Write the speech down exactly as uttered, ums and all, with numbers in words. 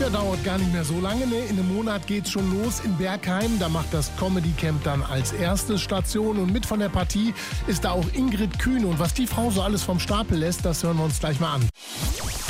Ja, dauert gar nicht mehr so lange, ne? In einem Monat geht's schon los in Bergheim. Da macht das Comedy Camp dann als erste Station. Und mit von der Partie ist da auch Ingrid Kühn. Und was die Frau so alles vom Stapel lässt, das hören wir uns gleich mal an.